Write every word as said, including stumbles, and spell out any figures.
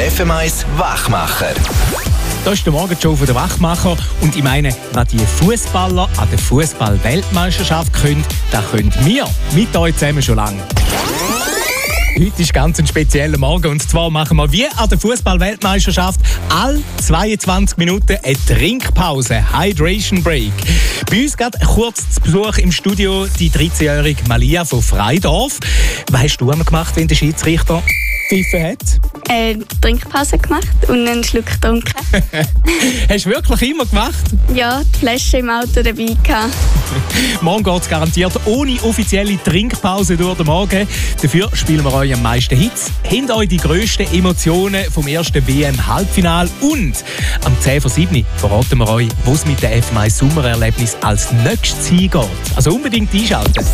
Die F M eins Wachmacher. Das ist der Morgenshow von der Wachmacher. Und ich meine, was die Fußballer an der Fußball-Weltmeisterschaft können, das können wir mit euch zusammen schon lange. Heute ist ganz ein spezieller Morgen, und zwar machen wir wie an der Fußball-Weltmeisterschaft alle zweiundzwanzig Minuten eine Trinkpause, Hydration Break. Bei uns geht kurz zu Besuch im Studio die dreizehnjährige Malia von Freidorf. Was hast du einmal gemacht, wenn der Schiedsrichter gepfiffen hat? Äh, Trinkpause gemacht und einen Schluck getrunken. Hast du wirklich immer gemacht? Ja, die Flasche im Auto dabei gehabt. Morgen geht es garantiert ohne offizielle Trinkpause durch den Morgen. Dafür spielen wir euch am meisten Hits. Hinter euch die grössten Emotionen vom ersten W M-Halbfinale. Und am zehn vor sieben verraten wir euch, wo es mit der F M eins Sommererlebnis als nächstes hingeht. Also unbedingt einschalten.